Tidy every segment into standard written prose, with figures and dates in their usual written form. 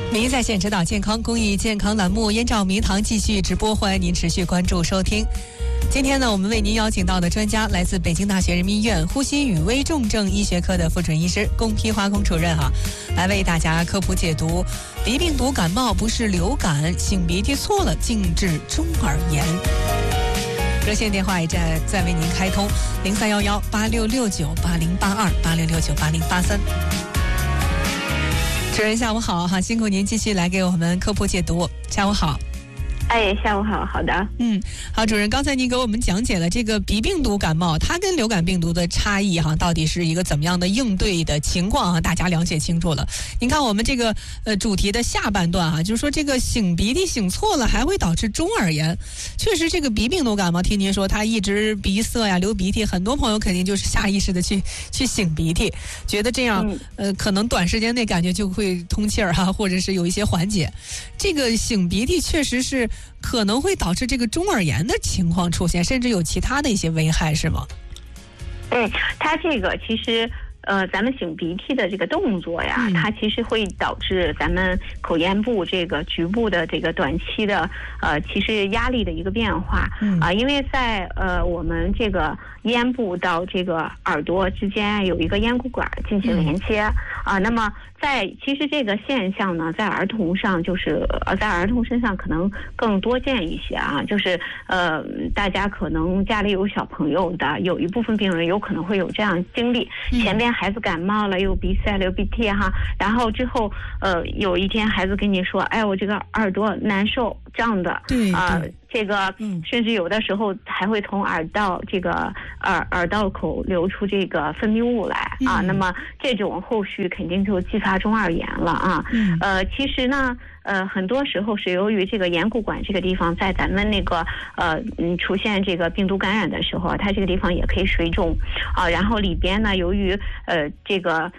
民在线指导健康公益健康栏目，燕赵迷堂继续直播，欢迎您持续关注收听。今天呢，我们为您邀请到的专家来自北京大学人民医院呼吸与危重症医学科的副准医师龚丕华龚主任来为大家科普解读鼻病毒感冒不是流感，擤鼻涕错了竟致中耳炎。热线电话也在为您开通03118669808286698083。主任下午好辛苦您继续来给我们科普解读。下午好。 下午好。好的。 好，主任，刚才您给我们讲解了这个鼻病毒感冒，它跟流感病毒的差异到底是一个怎么样的应对的情况大家了解清楚了。您看我们这个主题的下半段就是说这个擤鼻涕擤错了还会导致中耳炎。确实，这个鼻病毒感冒，听您说它一直鼻塞呀、流鼻涕，很多朋友肯定就是下意识的去擤鼻涕，觉得这样可能短时间内感觉就会通气儿或者是有一些缓解。这个擤鼻涕确实是可能会导致这个中耳炎的情况出现，甚至有其他的一些危害，是吗？ 它这个其实咱们擤鼻涕的这个动作呀，它其实会导致咱们口咽部这个局部的这个短期的其实压力的一个变化因为在我们这个咽部到这个耳朵之间有一个咽鼓管进行连接那么其实这个现象呢，在儿童上就是在儿童身上可能更多见一些就是大家可能家里有小朋友的，有一部分病人有可能会有这样经历，前边孩子感冒了，有鼻塞流鼻涕然后之后有一天孩子跟你说，我这个耳朵难受胀的，这个甚至有的时候还会从耳道这个耳道口流出这个分泌物来那么这种后续肯定就继发中耳炎了其实呢很多时候是由于这个咽鼓管这个地方在咱们那个出现这个病毒感染的时候它这个地方也可以水肿然后里边呢由于这个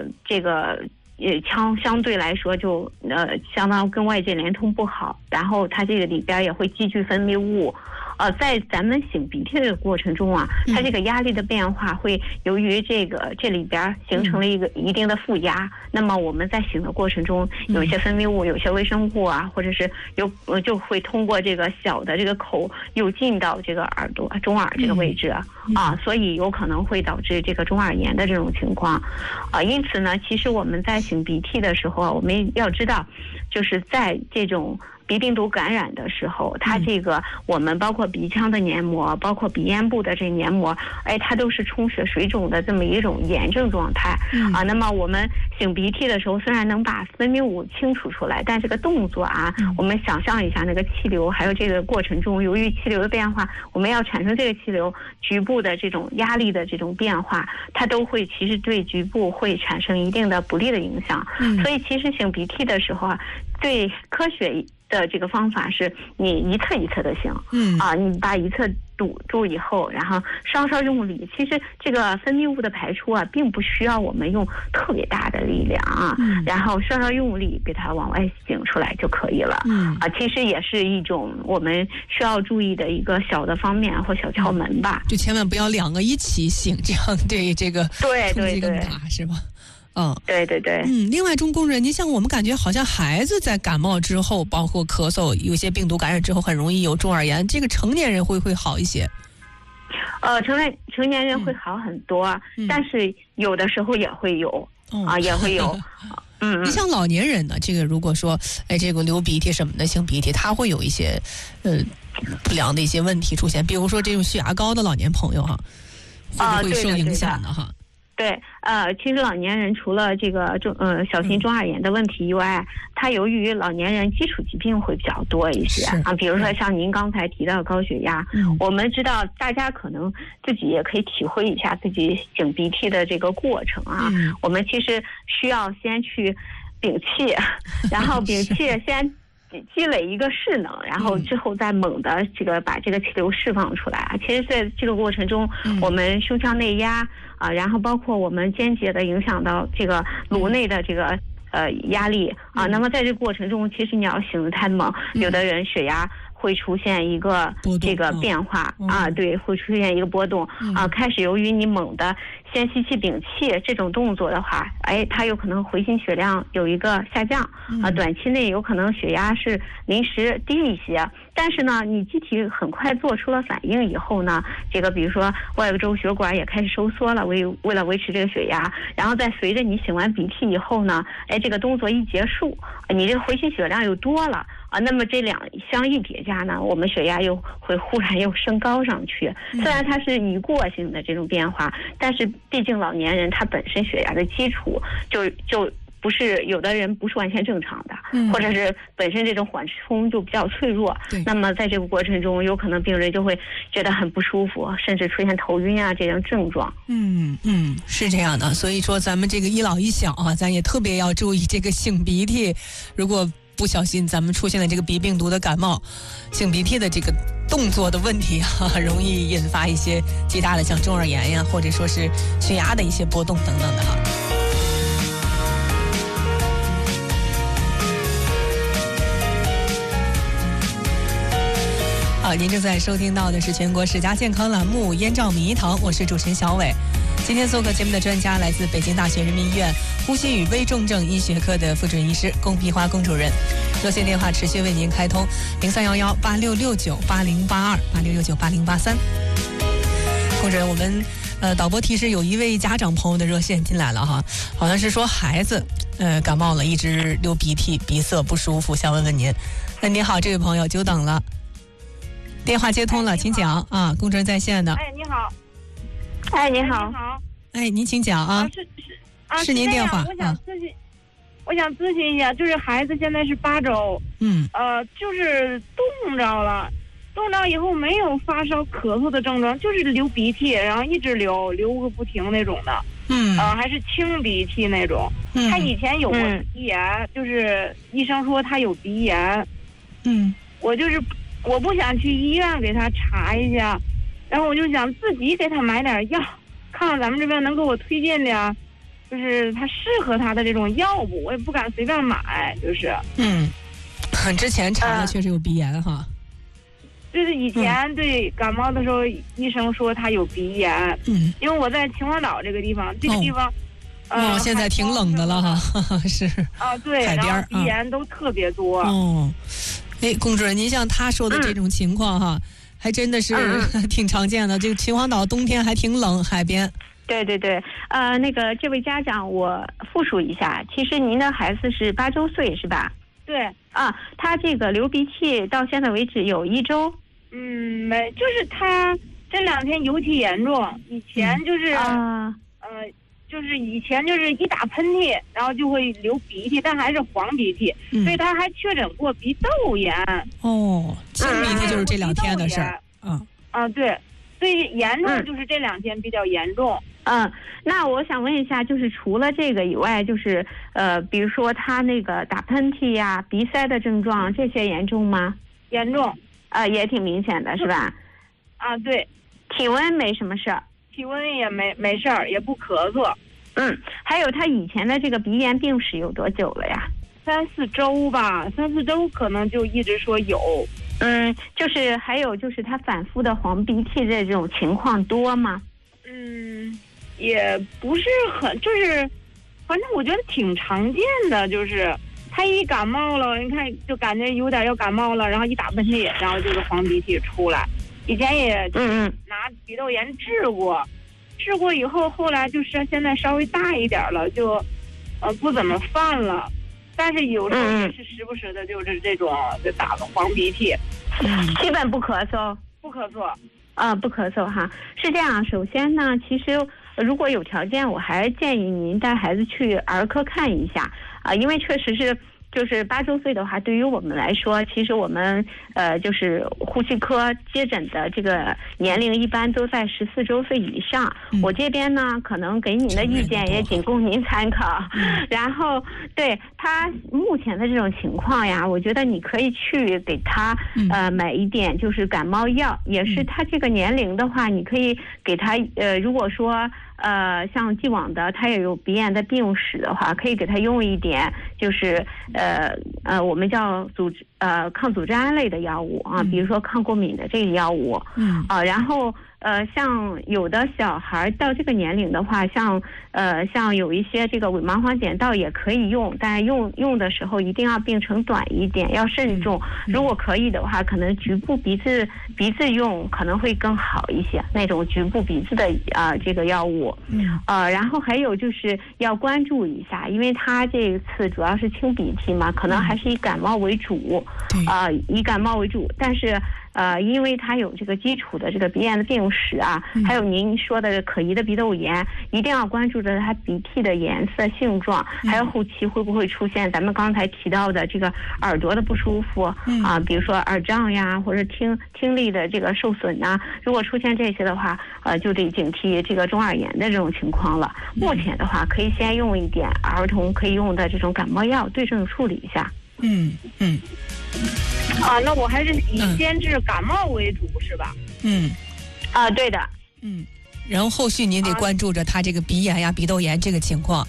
相对来说就相当跟外界联通不好，然后它这个里边也会积聚分泌物在咱们擤鼻涕的过程中它这个压力的变化会由于这里边形成了一个一定的负压，那么我们在擤的过程中有一些分泌物有些微生物或者是就会通过这个小的这个口又进到这个耳朵中耳这个位置所以有可能会导致这个中耳炎的这种情况因此呢，其实我们在擤鼻涕的时候我们要知道，就是在这种鼻病毒感染的时候，它这个我们包括鼻腔的黏膜，包括鼻咽部的这黏膜，它都是充血水肿的这么一种炎症状态那么我们擤鼻涕的时候，虽然能把分泌物清除出来，但这个动作我们想象一下那个气流，还有这个过程中，由于气流的变化，我们要产生这个气流局部的这种压力的这种变化，它都会其实对局部会产生一定的不利的影响所以其实擤鼻涕的时候最科学的这个方法是你一侧一侧的擤你把一侧堵住以后，然后稍稍用力，其实这个分泌物的排出并不需要我们用特别大的力量然后稍稍用力给它往外擤出来就可以了其实也是一种我们需要注意的一个小的方面或小窍门吧就千万不要两个一起擤，这样对这个冲击更大是吧对另外龚主任，您像我们感觉好像孩子在感冒之后包括咳嗽有些病毒感染之后很容易有中耳炎，这个成年人会好一些成年人会好很多但是有的时候也会有也会有你像老年人呢，这个如果说这个流鼻涕什么的擤鼻涕，他会有一些不良的一些问题出现，比如说这种血压高的老年朋友会不会受影响的对，其实老年人除了这个小型中耳炎的问题以外，它由于老年人基础疾病会比较多一些比如说像您刚才提到的高血压我们知道大家可能自己也可以体会一下自己擤鼻涕的这个过程我们其实需要先去屏气然后屏气先积累一个势能，然后之后再猛的把这个气流释放出来其实在这个过程中我们胸腔内压然后包括我们间接的影响到这个颅内的这个压力那么在这个过程中其实你要擤得太猛有的人血压会出现一个这个变化对，会出现一个波动开始由于你猛的先吸气屏气这种动作的话，它有可能回心血量有一个下降短期内有可能血压是临时低一些。但是呢，你机体很快做出了反应以后呢，这个比如说外周血管也开始收缩了，为了维持这个血压，然后再随着你擤完鼻涕以后呢，这个动作一结束，你这个回心血量又多了那么这两相一叠加呢，我们血压又会忽然又升高上去。虽然它是一过性的这种变化，但是毕竟老年人他本身血压的基础就不是，有的人不是完全正常的，或者是本身这种缓冲就比较脆弱。那么在这个过程中，有可能病人就会觉得很不舒服，甚至出现头晕这样症状。 是这样的。所以说咱们这个一老一小咱也特别要注意这个擤鼻涕，如果不小心咱们出现了这个鼻病毒的感冒，擤鼻涕的这个动作的问题容易引发一些其他的像中耳炎呀，或者说是血压的一些波动等等的好，您正在收听到的是全国10佳健康栏目《燕赵米一堂》，我是主持人小伟。今天做客节目的专家来自北京大学人民医院呼吸与微重症医学科的副准医师龚碧华龚主任。热线电话持续为您开通03118669808286698083。龚主任，我们导播提示有一位家长朋友的热线进来了好像是说孩子感冒了，一直流鼻涕，鼻塞不舒服，想问问您。您好，这位朋友，久等了。电话接通了，请讲龚主任在线的。 你好。 你好。 您请讲是您电话。 我想咨询一下，就是孩子现在是8周，就是冻着以后没有发烧咳嗽的症状，就是流鼻涕，然后一直流个不停那种的，还是清鼻涕那种。他以前有过鼻炎，就是医生说他有鼻炎，我不想去医院给他查一下，然后我就想自己给他买点药，看看咱们这边能给我推荐点，就是他适合他的这种药物，我也不敢随便买，就是。 之前查的确实有鼻炎就是以前对感冒的时候，医生说他有鼻炎。因为我在秦皇岛这个地方， 现在挺冷的了是对， 海边然后鼻炎都特别多。 龚主任，您像他说的这种情况还真的是挺常见的。这个秦皇岛冬天还挺冷，海边。 对，那个这位家长，我复述一下，其实您的孩子是8周岁是吧？ 对他这个流鼻涕到现在为止有1周。 没，就是他这2天尤其严重，以前就是就是以前就是一打喷嚏，然后就会流鼻涕，但还是黄鼻涕，所以他还确诊过鼻窦炎。 清鼻涕就是这2天的事儿。 对，所以严重就是这2天比较严重。 那我想问一下，就是除了这个以外，就是比如说他那个打喷嚏呀、鼻塞的症状，这些严重吗？ 严重， 也挺明显的是吧？ 对。 体温没什么事儿。 体温也没事儿，也不咳嗽。 还有他以前的这个鼻炎病史有多久了呀？3-4周吧，3-4周可能就一直说有。就是还有就是他反复的黄鼻涕这种情况多吗？ 也不是很，就是反正我觉得挺常见的，就是他一感冒了，你看就感觉有点要感冒了，然后一打喷嚏，然后就是黄鼻涕出来。以前也拿鼻窦炎治过以后，后来就是现在稍微大一点了，就不怎么犯了，但是有时候也是时不时的，就是这种就打个黄鼻涕。 基本不咳嗽。 不咳嗽。 不咳嗽是这样。首先呢，其实如果有条件，我还建议您带孩子去儿科看一下因为确实是。就是8周岁的话，对于我们来说，其实我们就是呼吸科接诊的这个年龄一般都在14周岁以上。我这边呢，可能给您的意见也仅供您参考。然后对他目前的这种情况呀，我觉得你可以去给他买一点就是感冒药，也是他这个年龄的话，你可以给他如果说像既往的他也有鼻炎的病史的话，可以给他用一点就是我们叫抗组织胺类的药物比如说抗过敏的这个药物然后像有的小孩到这个年龄的话，像有一些这个伪麻黄碱倒也可以用，但用的时候一定要病程短一点，要慎重。如果可以的话，可能局部鼻子用可能会更好一些，那种局部鼻子的这个药物。然后还有就是要关注一下，因为他这次主要是清鼻涕嘛，可能还是以感冒为主，以感冒为主，但是因为它有这个基础的这个鼻炎的病史啊，还有您说的可疑的鼻窦炎，一定要关注着它鼻涕的颜色、性状，还有后期会不会出现咱们刚才提到的这个耳朵的不舒服比如说耳胀呀，或者听力的这个受损呐。如果出现这些的话，就得警惕这个中耳炎的这种情况了。目前的话，可以先用一点儿童可以用的这种感冒药对症处理一下。 那我还是以先治感冒为主，是吧？ 对的。 然后后续您得关注着他这个鼻炎呀、鼻窦炎这个情况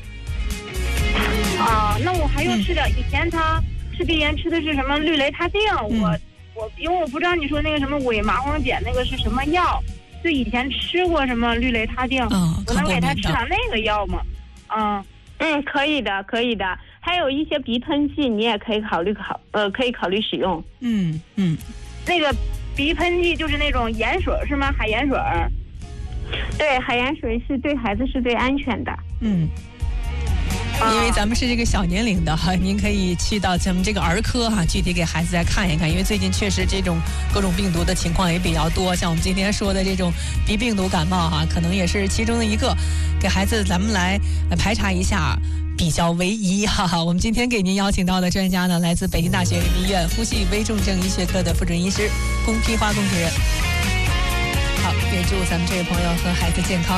那我还用吃点，以前他吃鼻炎吃的是什么氯雷他定，因为我不知道你说那个什么伪麻黄碱那个是什么药，就以前吃过什么氯雷他定，我能给他吃点那个药吗？ 可以的，可以的。还有一些鼻喷剂，你也可以考虑使用。 那个鼻喷剂就是那种盐水是吗？海盐水。 对，海盐水是对孩子是最安全的。 因为咱们是这个小年龄的您可以去到咱们这个儿科具体给孩子再看一看，因为最近确实这种各种病毒的情况也比较多，像我们今天说的这种鼻病毒感冒可能也是其中的一个，给孩子咱们来排查一下，比较为宜我们今天给您邀请到的专家呢，来自北京大学人民医院呼吸危重症医学科的副主任医师龚丕花龚主任。好，也祝咱们这位朋友和孩子健康。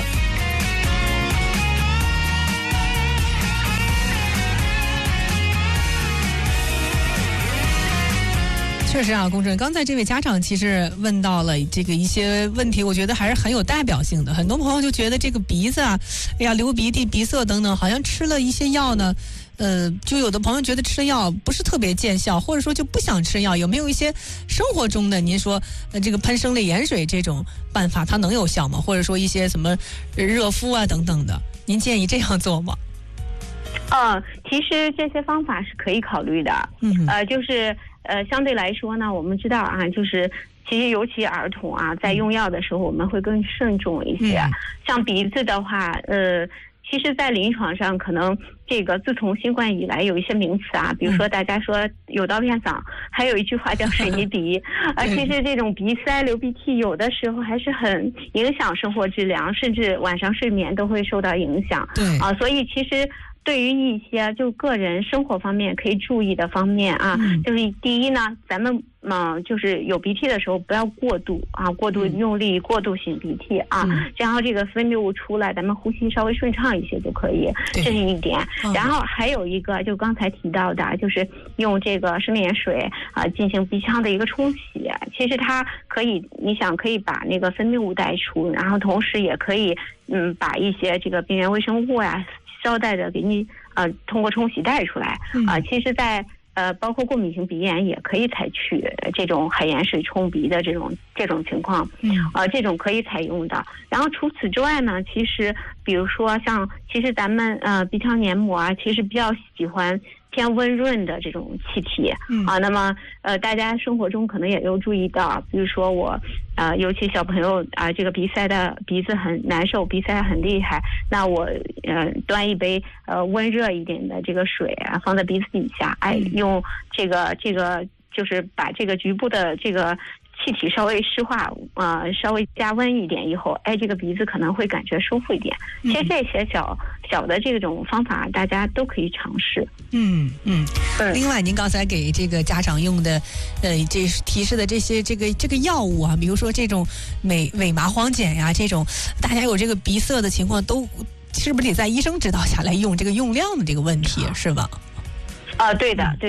确实龚主任，刚才这位家长其实问到了这个一些问题，我觉得还是很有代表性的。很多朋友就觉得这个鼻子流鼻涕、鼻塞等等，好像吃了一些药呢，就有的朋友觉得吃了药不是特别见效，或者说就不想吃药。有没有一些生活中的您说这个喷生理盐水这种办法，它能有效吗？或者说一些什么热敷等等的，您建议这样做吗？ 其实这些方法是可以考虑的。就是相对来说呢，我们知道就是其实尤其儿童在用药的时候，我们会更慎重一些。像鼻子的话，其实在临床上可能这个自从新冠以来有一些名词比如说大家说有刀片嗓，还有一句话叫水泥鼻其实这种鼻塞、流鼻涕有的时候还是很影响生活质量，甚至晚上睡眠都会受到影响。所以其实对于一些就个人生活方面可以注意的方面就是第一呢，咱们就是有鼻涕的时候不要过度过度用力、过度擤鼻涕然后这个分泌物出来，咱们呼吸稍微顺畅一些就可以，这是一点。然后还有一个就刚才提到的，就是用这个生理盐水进行鼻腔的一个冲洗。其实它可以，你想可以把那个分泌物带出，然后同时也可以把一些这个病原微生物捎带着给你通过冲洗带出来其实在包括过敏性鼻炎也可以采取这种海盐水冲鼻的这种情况这种可以采用的。然后除此之外呢，其实比如说其实咱们鼻腔黏膜其实比较喜欢偏温润的这种气体那么大家生活中可能也有注意到，比如说我尤其小朋友这个鼻子很难受，鼻塞很厉害，那我端一杯温热一点的这个水放在鼻子底下用这个就是把这个局部的这个气体稍微湿化稍微加温一点以后这个鼻子可能会感觉舒服一点。其实这些小的这种方法大家都可以尝试。 另外您刚才给这个家长用的这提示的这些这个药物比如说这种伪麻黄碱呀，这种大家有这个鼻塞的情况，都是不是得在医生指导下来用这个用量的这个问题，是吧？ 对的。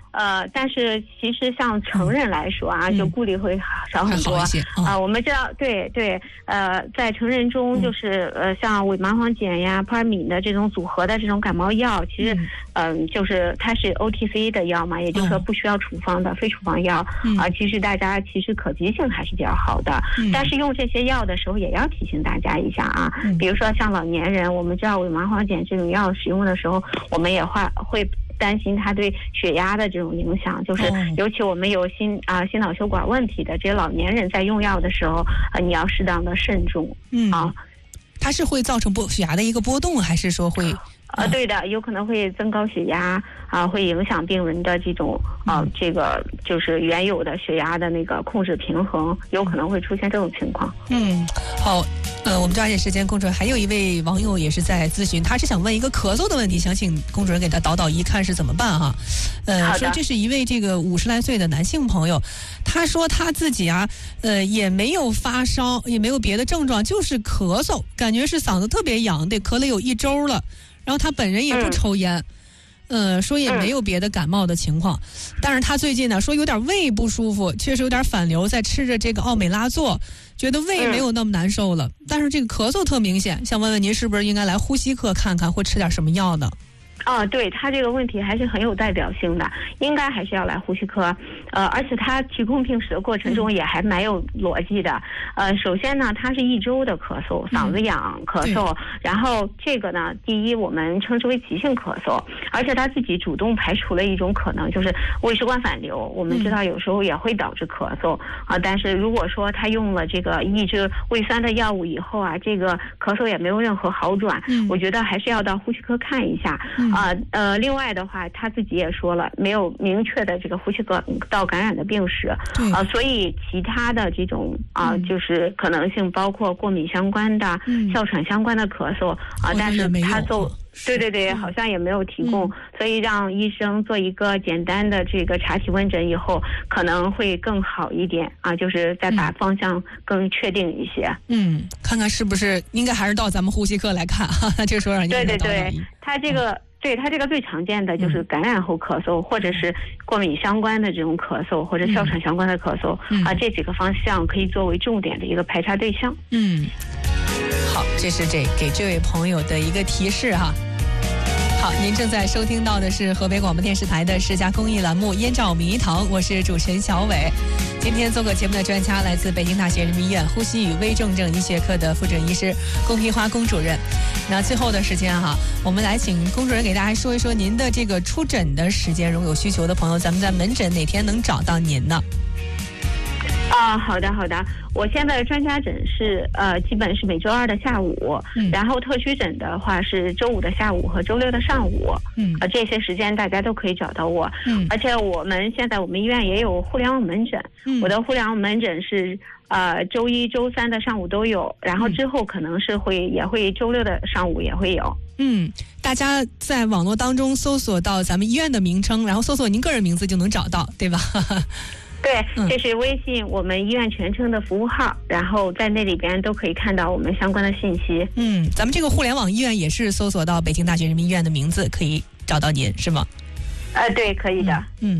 但是其实像成人来说啊，就顾虑会少很多啊。我们知道，对，在成人中就是像伪麻黄碱呀、扑尔敏的这种组合的这种感冒药，其实就是它是 OTC 的药嘛，也就是说不需要处方的非处方药啊。其实大家可及性还是比较好的，但是用这些药的时候也要提醒大家一下啊。比如说像老年人，我们知道伪麻黄碱这种药使用的时候，我们也会担心它对血压的这种影响，就是尤其我们有心脑血管问题的这些老年人在用药的时候，你要适当的慎重啊。 它是会造成血压的一个波动，还是说会？ 对的，有可能会增高血压会影响病人的这种这个就是原有的血压的那个控制平衡，有可能会出现这种情况。 好。我们抓紧时间，公主任还有一位网友也是在咨询，他是想问一个咳嗽的问题，想请公主任给他导一看是怎么办哈。说这是一位这个50来岁的男性朋友，他说他自己也没有发烧，也没有别的症状，就是咳嗽，感觉是嗓子特别痒，得咳了有1周了。然后他本人也不抽烟。说也没有别的感冒的情况，但是他最近呢说有点胃不舒服，确实有点反流，在吃着这个奥美拉唑，觉得胃没有那么难受了，但是这个咳嗽特明显，想问问您是不是应该来呼吸科看看，或吃点什么药呢？ 对，他这个问题还是很有代表性的，应该还是要来呼吸科。而且他提供病史的过程中也还蛮有逻辑的。首先呢，他是1周的咳嗽，嗓子痒咳嗽，然后这个呢，第一我们称之为急性咳嗽，而且他自己主动排除了一种可能，就是胃食管反流。我们知道有时候也会导致咳嗽但是如果说他用了这个抑制胃酸的药物以后这个咳嗽也没有任何好转，我觉得还是要到呼吸科看一下。另外的话，他自己也说了，没有明确的这个呼吸道感染的病史，所以其他的这种就是可能性包括过敏相关的、哮喘相关的咳嗽但是他对，好像也没有提供，所以让医生做一个简单的这个查体问诊以后，可能会更好一点就是再把方向更确定一些。 看看是不是应该还是到咱们呼吸科来看这时候让你对，他这个。它这个最常见的就是感染后咳嗽，或者是过敏相关的这种咳嗽，或者哮喘相关的咳嗽这几个方向可以作为重点的一个排查对象。 好，这是给这位朋友的一个提示哈。好，您正在收听到的是河北广播电视台的10佳公益栏目《燕赵名医堂》，我是主持人小伟。今天做客节目的专家来自北京大学人民医院呼吸与危重症医学科的副主任医师龚碧华龚主任。那最后的时间我们来请龚主任给大家说一说您的这个出诊的时间，如果有需求的朋友，咱们在门诊哪天能找到您呢？ 好的，我现在的专家诊是基本是每周2的下午，然后特需诊的话是周5的下午和周6的上午，这些时间大家都可以找到我，而且我们医院也有互联网门诊，我的互联网门诊是周1、周3的上午都有，然后之后可能是也会周6的上午也会有。 大家在网络当中搜索到咱们医院的名称，然后搜索您个人名字就能找到，对吧？ 对，这是微信我们医院全称的服务号，然后在那里边都可以看到我们相关的信息。 咱们这个互联网医院也是搜索到北京大学人民医院的名字可以找到您，是吗？ 对，可以的。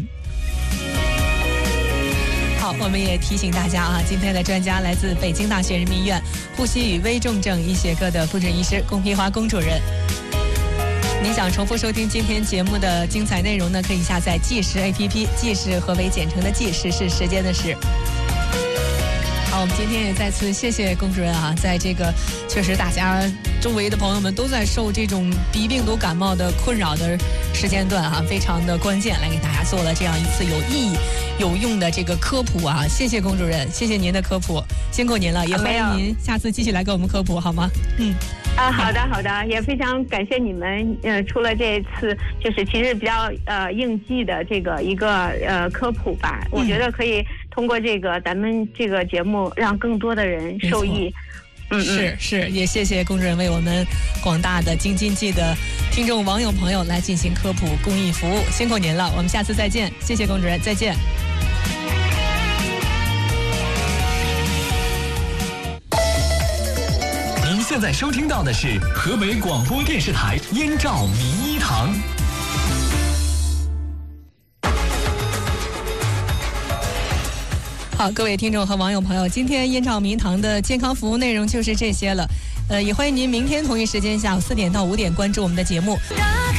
好，我们也提醒大家今天的专家来自北京大学人民医院呼吸与危重症医学科的副主任医师龚碧华龚主任。您想重复收听今天节目的精彩内容呢，可以下载即时 APP， 即是河北简称的即，时是时间的时。好，我们今天也再次谢谢龚主任在这个确实大家周围的朋友们都在受这种鼻病毒感冒的困扰的时间段非常的关键，来给大家做了这样一次有意义有用的这个科普谢谢龚主任，谢谢您的科普，辛苦您了，也欢迎您下次继续来给我们科普好吗？ 好的，也非常感谢你们出了这一次就是其实比较应季的这个一个科普吧，我觉得可以通过这个咱们这个节目让更多的人受益。 是，也谢谢龚主任为我们广大的京津冀的听众网友朋友来进行科普公益服务，辛苦您了，我们下次再见，谢谢龚主任，再见。 您现在收听到的是河北广播电视台燕赵名医堂。 好，各位听众和网友朋友，今天燕赵明堂的健康服务内容就是这些了。也欢迎您明天同一时间下午4点到5点关注我们的节目。